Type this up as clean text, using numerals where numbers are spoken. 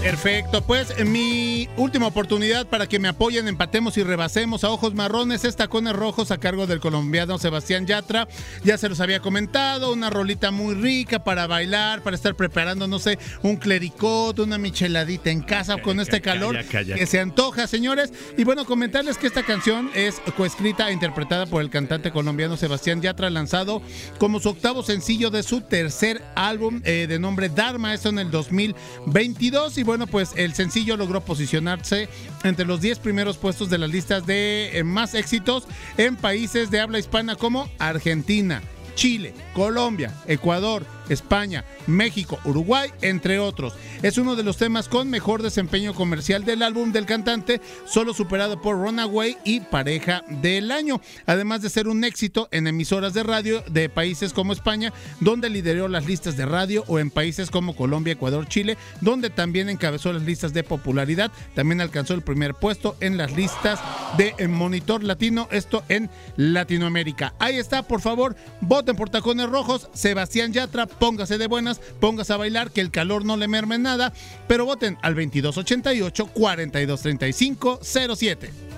Perfecto, pues mi última oportunidad para que me apoyen, empatemos y rebasemos a Ojos Marrones es Tacones Rojos a cargo del colombiano Sebastián Yatra. Ya se los había comentado, una rolita muy rica para bailar, para estar preparando, no sé, un clericot, una micheladita en casa con este calor que se antoja, señores. Y bueno, comentarles que esta canción es coescrita e interpretada por el cantante colombiano Sebastián Yatra, lanzado como su octavo sencillo de su tercer álbum de nombre Dharma, eso en el 2022. Y bueno, pues el sencillo logró posicionarse entre los 10 primeros puestos de las listas de más éxitos en países de habla hispana como Argentina, Chile, Colombia, Ecuador, España, México, Uruguay, entre otros. Es uno de los temas con mejor desempeño comercial del álbum del cantante, solo superado por Runaway y Pareja del Año, además de ser un éxito en emisoras de radio de países como España, donde lideró las listas de radio, o en países como Colombia, Ecuador, Chile, donde también encabezó las listas de popularidad. También alcanzó el primer puesto en las listas de Monitor Latino, esto en Latinoamérica. Ahí está, por favor, voten por Tacones Rojos, Sebastián Yatra. Póngase de buenas, póngase a bailar, que el calor no le merme nada, pero voten al 2288 423507.